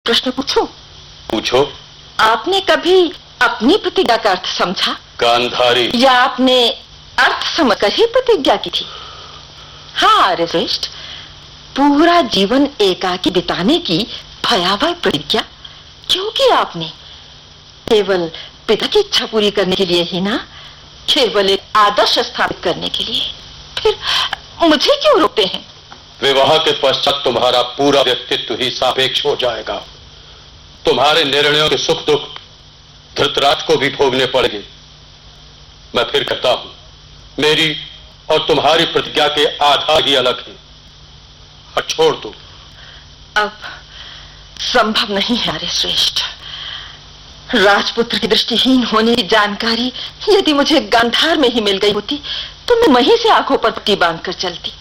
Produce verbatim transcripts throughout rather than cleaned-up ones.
प्रश्न पूछूं? पूछो। आपने कभी अपनी प्रतिज्ञा का अर्थ समझा? गांधारी। या आपने अर्थ समझकर ही प्रतिज्ञा की थी? हाँ आर्यश्रेष्ठ, पूरा जीवन एकाकी बिताने की भयावह प्रतिज्ञा क्यों की आपने? केवल पिता की इच्छा पूरी करने के लिए ही ना, केवल एक आदर्श स्थापित करने के लिए। फिर मुझे क्यों रोकते हैं? विवाह के पश्चात तुम्हारा पूरा व्यक्तित्व ही सापेक्ष हो जाएगा। तुम्हारे निर्णयों के सुख दुख धृतराज को भी भोगने पड़ेंगे। मैं फिर कहता हूं, मेरी और तुम्हारी प्रतिज्ञा के आधार ही अलग हैं। और छोड़ दो। अब संभव नहीं है आर्यश्रेष्ठ। राजपुत्र की दृष्टिहीन होने की जानकारी यदि मुझे गांधार में ही मिल गई होती तो मैं वहीं से आंखों पर पट्टी बांधकर चलती।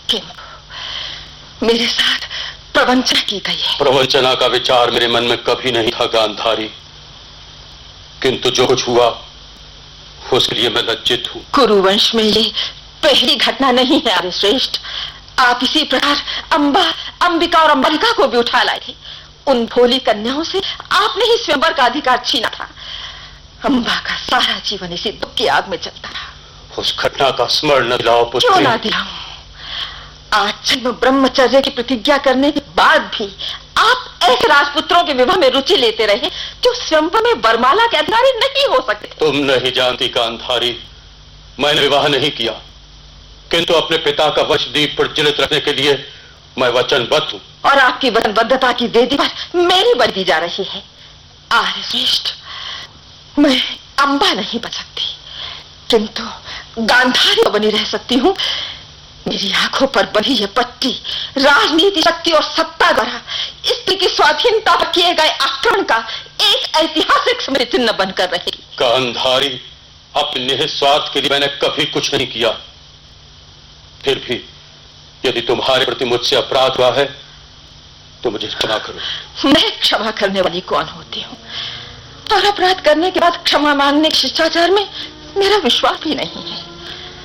किंतु मेरे साथ प्रवंचना की गई है। प्रवंचना का विचार मेरे मन में कभी नहीं था गांधारी, किंतु जो कुछ हुआ उसके लिए मैं लज्जित हूं। कुरुवंश में ये पहली घटना नहीं है आर्यश्रेष्ठ। आप इसी प्रकार अंबा, अंबिका और अंबालिका को भी उठा लाए थे। उन भोली कन्याओं से आपने ही स्वयंवर का अधिकार छीना था। अंबा का सारा जीवन इसी दुख की आग में चलता रहा। उस घटना का स्मरण न दिलाओ पुत्री। क्यों ना दिलाऊं? आज जन्म ब्रह्मचर्य की प्रतिज्ञा करने के बाद भी आप ऐसे राजपुत्रों के विवाह में रुचि लेते रहे जो स्वयंवर में वरमाला के अधिकारी नहीं हो सकते। तुम नहीं जानती गांधारी, मैंने विवाह नहीं किया, किंतु अपने पिता का वचदीप प्रज्वलित रखने के लिए मैं वचनबद्ध हूं। और आपकी वचनबद्धता की वेदी पर मेरी बलि जा रही है। आर्यश्रेष्ठ, मैं अंबा नहीं बन सकती, किंतु गांधारी बनी रह सकती हूं। मेरी आंखों पर बनी यह पट्टी राजनीति, शक्ति और सत्ता द्वारा स्त्री की स्वाधीनता पर किए गए आक्रमण का एक ऐतिहासिक स्मृति चिन्ह बनकर रहेगी। गांधारी, अपने स्वार्थ के लिए मैंने कभी कुछ नहीं किया। फिर भी यदि तुम्हारे प्रति मुझसे अपराध हुआ है तो मुझे क्षमा करो। मैं क्षमा करने वाली कौन होती हूँ? और अपराध करने के बाद क्षमा मांगने के शिष्टाचार में मेरा विश्वास भी नहीं है।